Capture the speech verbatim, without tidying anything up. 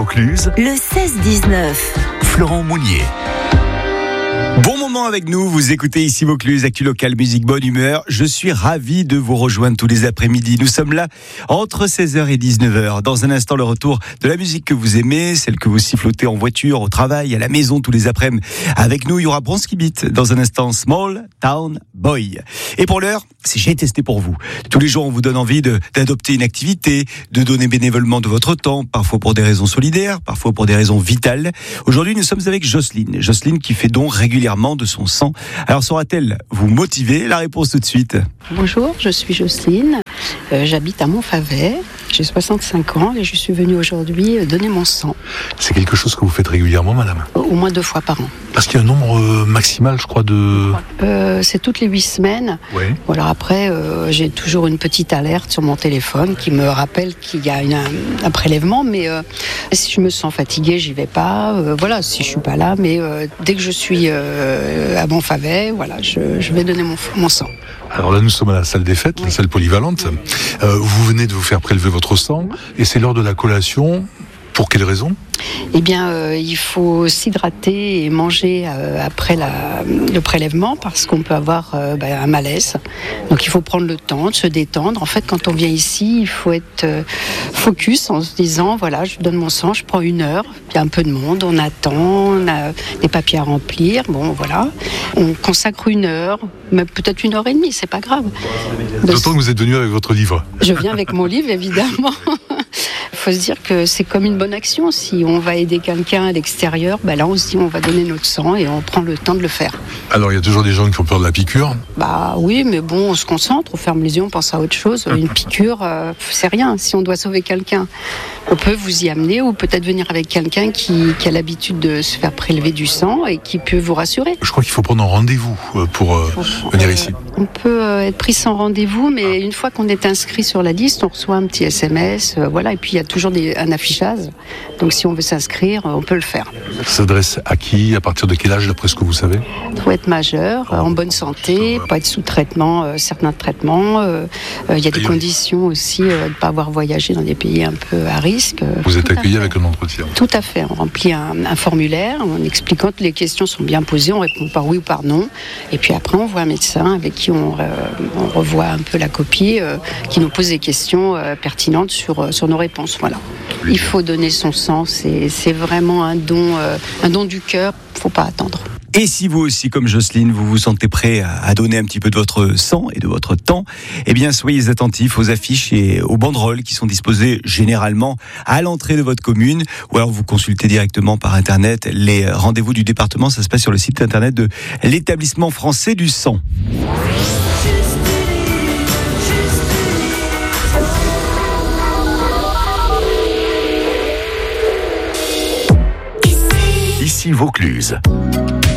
Vaucluse, le seize dix-neuf. Florent Mounier. Bon moment avec nous, vous écoutez ici Vaucluse, Actu Local, musique, bonne humeur. Je suis ravi de vous rejoindre tous les après-midi. Nous sommes là entre seize heures et dix-neuf heures. Dans un instant, le retour de la musique que vous aimez, celle que vous sifflotez en voiture, au travail, à la maison, tous les après-midi. Avec nous, il y aura Bronski Beat. Dans un instant, Small Town Boy. Et pour l'heure, c'est J'ai testé pour vous. Tous les jours, on vous donne envie de, d'adopter une activité, de donner bénévolement de votre temps, parfois pour des raisons solidaires, parfois pour des raisons vitales. Aujourd'hui, nous sommes avec Jocelyne. Jocelyne qui fait don régulièrement de son sang. Alors saura-t-elle vous motiver? La réponse tout de suite. Bonjour, je suis Jocelyne, euh, j'habite à Montfavet, j'ai soixante-cinq ans et je suis venue aujourd'hui donner mon sang. C'est quelque chose que vous faites régulièrement, madame? Au moins deux fois par an. Parce qu'il y a un nombre euh, maximal, je crois, de... Euh, c'est toutes les huit semaines. Oui. Bon, alors après, euh, j'ai toujours une petite alerte sur mon téléphone qui me rappelle qu'il y a une, un, un prélèvement, mais euh, si je me sens fatiguée, j'y vais pas. Euh, voilà, si je suis pas là, mais euh, dès que je suis euh, à Montfavet, voilà, je, je vais donner mon, mon sang. Alors là, nous sommes à la salle des fêtes, oui. La salle polyvalente. Euh, vous venez de vous faire prélever votre sang, et c'est l'heure de la collation. Pour quelle raison ? Eh bien, euh, il faut s'hydrater et manger euh, après la, le prélèvement parce qu'on peut avoir euh, bah, un malaise. Donc, il faut prendre le temps de se détendre. En fait, quand on vient ici, il faut être euh, focus en se disant, voilà, je donne mon sang, je prends une heure, il y a un peu de monde, on attend, on a des papiers à remplir, bon, voilà. On consacre une heure, mais peut-être une heure et demie, c'est pas grave. D'autant que vous êtes venu avec votre livre. Je viens avec mon livre, évidemment. Il faut se dire que c'est comme une bonne action. Si on va aider quelqu'un à l'extérieur, bah là on se dit on va donner notre sang et on prend le temps de le faire. Alors il y a toujours des gens qui ont peur de la piqûre. Bah oui, mais bon, on se concentre, on ferme les yeux, on pense à autre chose. Une piqûre, euh, c'est rien. Si on doit sauver quelqu'un, on peut vous y amener ou peut-être venir avec quelqu'un qui, qui a l'habitude de se faire prélever du sang et qui peut vous rassurer. Je crois qu'il faut prendre un rendez-vous pour euh, venir ici. On peut euh, être pris sans rendez-vous, mais une fois qu'on est inscrit sur la liste, on reçoit un petit S M S, euh, voilà, et puis il y a toujours des, un affichage. Donc si on veut s'inscrire, on peut le faire. Ça s'adresse à qui? À partir de quel âge, d'après ce que vous savez? Il faut être majeur, en bonne santé, pas être sous traitement, euh, certains traitements. Euh, euh, il y a des Et conditions aussi euh, de ne pas avoir voyagé dans des pays un peu à risque. Euh, vous êtes accueilli avec un entretien? Tout à fait. On remplit un, un formulaire en expliquant que les questions sont bien posées, on répond par oui ou par non. Et puis après, on voit un médecin avec qui on, euh, on revoit un peu la copie, euh, qui nous pose des questions euh, pertinentes sur, sur nos réponses. Voilà. Il faut donner son sang, c'est, c'est vraiment un don, euh, un don du cœur, il ne faut pas attendre. Et si vous aussi, comme Jocelyne, vous vous sentez prêt à donner un petit peu de votre sang et de votre temps, eh bien, soyez attentifs aux affiches et aux banderoles qui sont disposées généralement à l'entrée de votre commune, ou alors vous consultez directement par Internet les rendez-vous du département. Ça se passe sur le site Internet de l'Établissement français du sang. ici Vaucluse.